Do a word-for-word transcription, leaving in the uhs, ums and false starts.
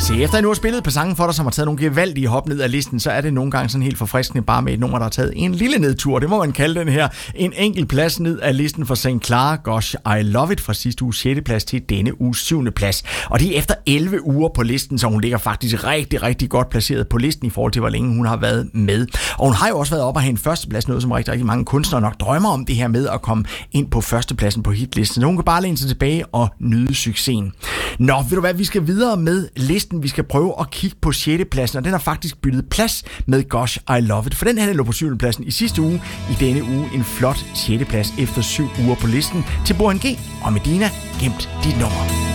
Se, efter jeg nu har spillet på sangen for dig, som har taget nogle gevaldige hop ned ad listen, så er det nogle gange sådan helt forfriskende bare med et nummer, der har taget en lille nedtur. Det må man kalde den her. En enkelt plads ned ad listen for Saint Clara, Gosh, I Love It fra sidste uges sjette plads til denne uges syvende plads. Og det er efter elleve uger på listen, så hun ligger faktisk rigtig, rigtig godt placeret på listen i forhold til, hvor længe hun har været med. Og hun har jo også været op og have en førsteplads, noget som rigtig, rigtig mange kunstnere nok drømmer om det her med at komme ind på førstepladsen på hitlisten. Så hun kan bare læne sig tilbage og nyde succesen. Nå, ved du hvad, vi skal videre med listen. Vi skal prøve at kigge på sjette pladsen, og den har faktisk byttet plads med Gosh, I Love It. For den her lå på syvende pladsen i sidste uge. I denne uge en flot sjette plads efter syv uger på listen til Burhan G og Medina, Gemt dit nummer.